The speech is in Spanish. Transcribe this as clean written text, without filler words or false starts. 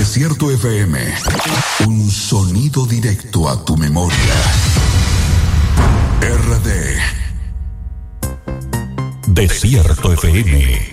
Desierto FM. Un sonido directo a tu memoria. RD. Desierto FM.